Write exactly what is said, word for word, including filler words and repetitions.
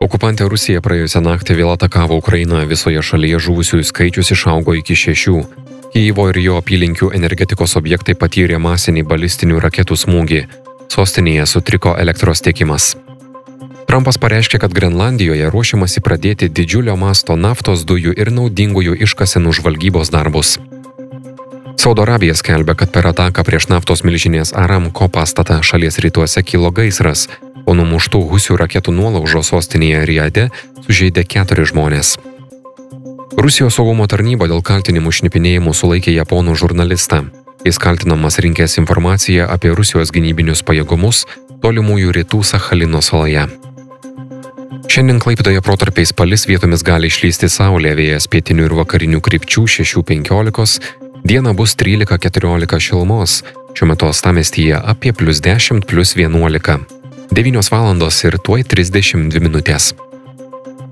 Okupantė Rusija praėjusią naktį vėl atakavo Ukrainą, visoje šalyje žuvusiųjų skaičius išaugo iki šešių. Kyjivo ir jo apylinkių energetikos objektai patyrė masinį balistinių raketų smūgį. Sostinėje sutriko elektros tiekimas. Trumpas pareiškė, kad Grenlandijoje ruošiamasi pradėti didžiulio masto naftos dujų ir naudingųjų iškasenų žvalgybos darbus. Saudo Arabija skelbia, kad per ataką prieš naftos milžinės Aramco pastatą šalies rytuose kilo gaisras, o numuštų husių raketų nuolaužo sostinėje Riade sužeidė keturi žmonės. Rusijos saugumo tarnyba dėl kaltinimų šnipinėjimų sulaikė japonų žurnalistą. Jis kaltinamas rinkęs informaciją apie Rusijos gynybinius pajėgumus tolimųjų rytų Sachalino saloje. Šiandien Klaipėdoje protarpiais palis, vietomis gali išlysti saulė, vėjas pietinių ir vakarinių krypčių šešių penkiolikos, dieną bus trylika keturiolika šilumos, šiuo metu uostamiestyje apie plius dešimt plius vienuolika. devynios valandos ir tuoj trisdešimt dvi minutės.